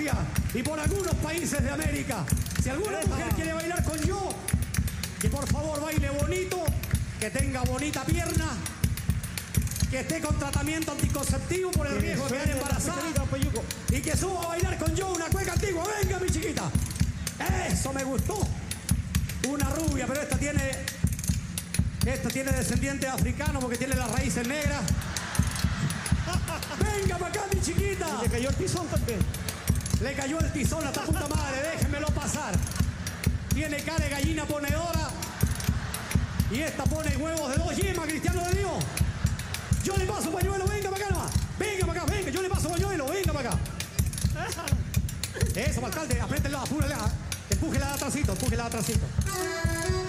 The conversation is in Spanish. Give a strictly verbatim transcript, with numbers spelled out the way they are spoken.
Australia y por algunos países de América. Si alguna mujer quiere bailar con yo, que por favor baile bonito, que tenga bonita pierna, que esté con tratamiento anticonceptivo por el riesgo de quedar embarazada y que suba a bailar con yo una cueca antigua. Venga, mi chiquita. Eso me gustó. Una rubia, pero esta tiene, esta tiene descendiente africano porque tiene las raíces negras. Venga para acá, mi chiquita. Y le cayó el tizón también. Le cayó el tizón a esta puta madre, déjenmelo pasar. Tiene cara de gallina ponedora. Y esta pone huevos de dos yemas, Cristiano de Dios. Yo le paso pañuelo, venga para acá nomás. Venga para acá, venga, yo le paso pañuelo, venga para acá. Eso, alcalde, apriétenla, apúrela. Empújela de atrásito, empújela de atrásito.